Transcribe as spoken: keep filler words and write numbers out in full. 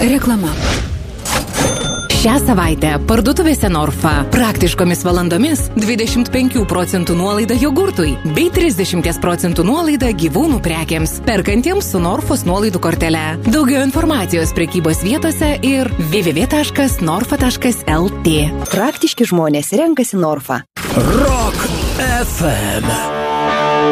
Reklama. Šią savaitę parduotuvėse Norfa praktiškomis valandomis dvidešimt penkių procentų nuolaida jogurtui bei trisdešimt procentų nuolaida gyvūnų prekiams, perkantiems su Norfos nuolaidų kortele. Daugiau informacijos prekybos vietose ir w w w taškas norfa taškas l t. Praktiški žmonės renkasi Norfa. Rock F M.